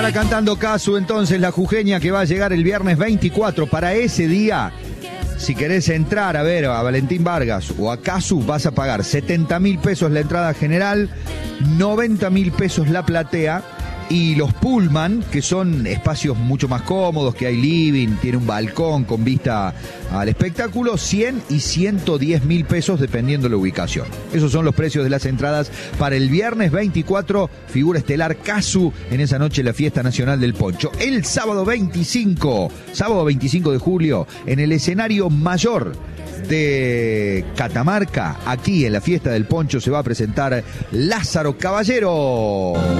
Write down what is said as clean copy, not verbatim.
Ahora cantando Casu, entonces la jujeña que va a llegar el viernes 24. Para ese día, si querés entrar a ver a Valentín Vargas o a Casu, vas a pagar 70.000 pesos la entrada general, 90.000 pesos la platea. Y los Pullman, que son espacios mucho más cómodos, que hay living, tiene un balcón con vista al espectáculo, 100 y 110.000 pesos dependiendo de la ubicación. Esos son los precios de las entradas para el viernes 24, figura estelar Casu en esa noche la Fiesta Nacional del Poncho. El sábado 25 de julio, en el escenario mayor de Catamarca, aquí en la Fiesta del Poncho, se va a presentar Lázaro Caballero.